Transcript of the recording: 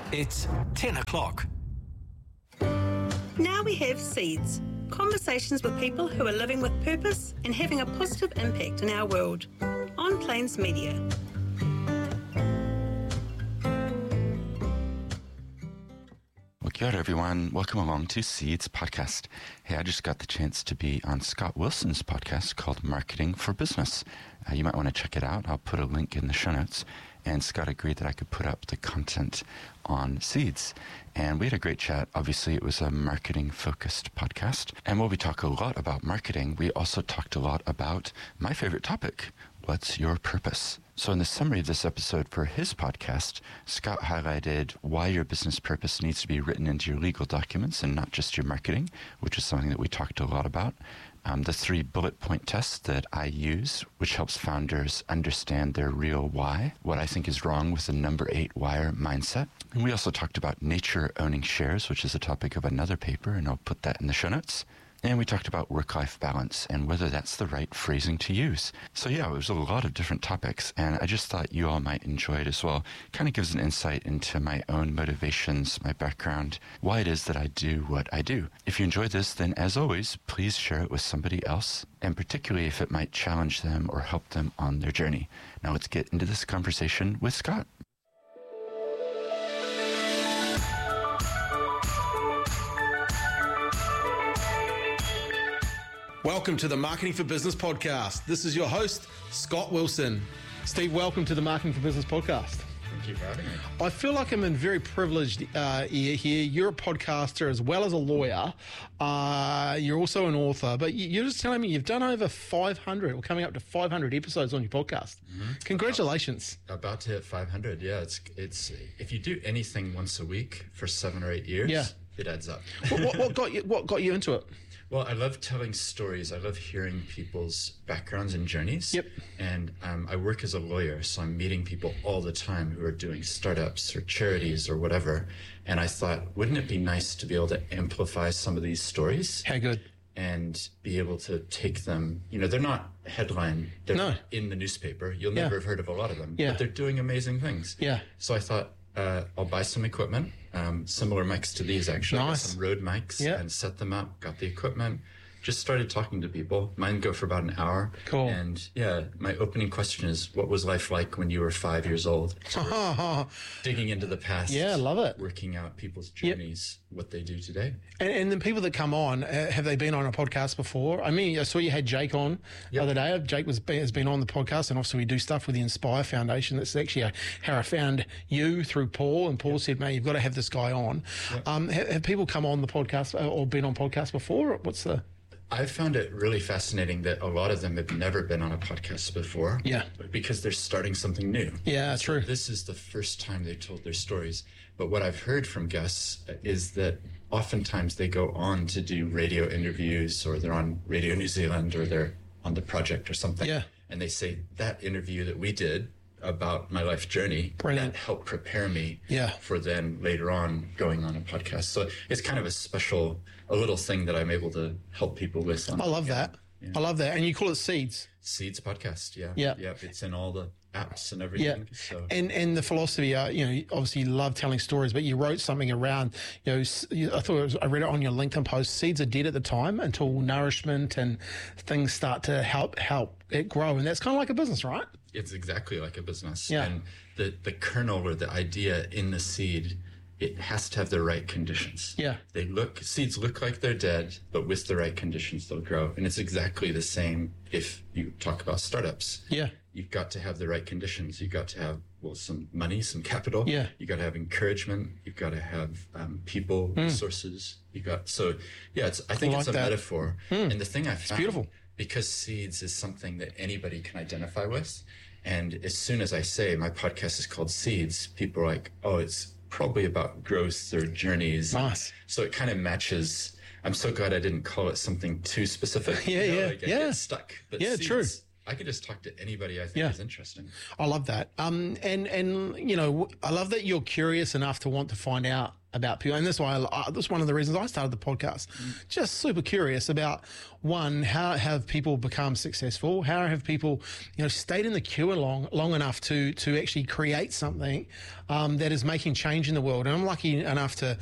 It's 10 o'clock. Now we have Seeds, conversations with people who are living with purpose and having a positive impact in our world, on Plains Media. Well, kia ora everyone. Welcome along to Seeds podcast. Hey, I just got the chance to be on Scott Wilson's podcast called Marketing for Business. You might want to check it out. I'll put a link in the show notes. And Scott agreed that I could put up the content on Seeds. And we had a great chat. Obviously, it was a marketing-focused podcast. And while we talk a lot about marketing, we also talked a lot about my favorite topic, what's your purpose? So in the summary of this episode for his podcast, Scott highlighted why your business purpose needs to be written into your legal documents and not just your marketing, which is something that we talked a lot about. The 3 bullet point tests that I use, which helps founders understand their real why, what I think is wrong with the number 8 wire mindset. And we also talked about nature owning shares, which is a topic of another paper, and I'll put that in the show notes. And we talked about work-life balance and whether that's the right phrasing to use. So yeah, it was a lot of different topics, and I just thought you all might enjoy it as well. Kind of gives an insight into my own motivations, my background, why it is that I do what I do. If you enjoyed this, then as always, please share it with somebody else, and particularly if it might challenge them or help them on their journey. Now let's get into this conversation with Scott. Welcome to the Marketing for Business podcast. This is your host, Scott Wilson. Steve, welcome to the Marketing for Business podcast. Thank you for having me. I feel like I'm in very privileged ear here. You're a podcaster as well as a lawyer. You're also an author, but you're just telling me you've done over 500 or coming up to 500 episodes on your podcast. Mm-hmm. Congratulations. About to hit 500. Yeah, it's if you do anything once a week for 7 or 8 years, it adds up. What got you into it? Well, I love telling stories. I love hearing people's backgrounds and journeys. Yep. And I work as a lawyer, so I'm meeting people all the time who are doing startups or charities or whatever. And I thought, wouldn't it be nice to be able to amplify some of these stories? How good. And be able to take them, they're not headline, they're not in the newspaper. You'll never have heard of a lot of them, but they're doing amazing things. Yeah. So I thought, I'll buy some equipment, similar mics to these actually. Nice. Got some Rode mics and set them up, got the equipment, just started talking to people. Mine go for about an hour. Cool. And my opening question is, what was life like when you were 5 years old? So digging into the past. Yeah, love it. Working out people's journeys, what they do today. And the people that come on, have they been on a podcast before? I mean, I saw you had Jake on the other day. Jake has been on the podcast, and also we do stuff with the Inspire Foundation. That's actually how I found you through Paul, and Paul said, "Man, you've got to have this guy on." Have people come on the podcast or been on podcasts before? I've found it really fascinating that a lot of them have never been on a podcast before. Yeah. Because they're starting something new. Yeah, that's true. This is the first time they told their stories. But what I've heard from guests is that oftentimes they go on to do radio interviews, or they're on Radio New Zealand, or they're on The Project or something. Yeah. And they say, that interview that we did about my life journey, brilliant, that helped prepare me for then later on going on a podcast. So it's kind of a little thing that I'm able to help people with. I love that. Yeah. I love that. And you call it Seeds. Seeds podcast. Yeah. Yeah. Yep. It's in all the apps and everything. Yeah. So. And the philosophy, obviously you love telling stories, but you wrote something around, I read it on your LinkedIn post. Seeds are dead at the time until nourishment and things start to help it grow. And that's kind of like a business, right? It's exactly like a business. Yeah. And the kernel or the idea in the seed, it has to have the right conditions. Yeah. Seeds look like they're dead, but with the right conditions, they'll grow. And it's exactly the same if you talk about startups. Yeah. You've got to have the right conditions. You've got to have, some money, some capital. Yeah. You've got to have encouragement. You've got to have people, resources. I think it's a metaphor. And the thing I found, it's beautiful, because Seeds is something that anybody can identify with. And as soon as I say my podcast is called Seeds, people are like, oh, it's probably about growth or journeys. Nice. So it kind of matches. I'm so glad I didn't call it something too specific. I get stuck. But Seeds, true. I could just talk to anybody I think is interesting. I love that. And I love that you're curious enough to want to find out about people. And that's why that's one of the reasons I started the podcast. Just super curious about, one, how have people become successful? How have people, stayed in the queue long enough to actually create something that is making change in the world? And I'm lucky enough to